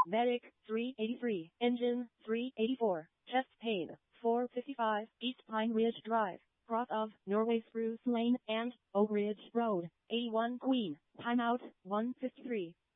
Medic, 383. Engine, 384. Chest pain, 455. East Pine Ridge Drive, cross of Norway Spruce Lane and Oak Ridge Road, 81 Queen. Timeout, 1:53.